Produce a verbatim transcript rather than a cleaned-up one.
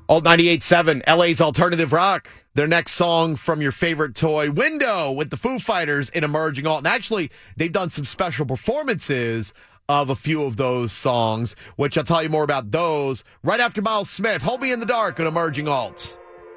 Alt ninety-eight point seven, L A's Alternative Rock. Their next song from your favorite toy, Window, with the Foo Fighters in Emerging Alt. And actually, they've done some special performances of a few of those songs, which I'll tell you more about those right after Miles Smith. Hold Me in the Dark on Emerging Alt.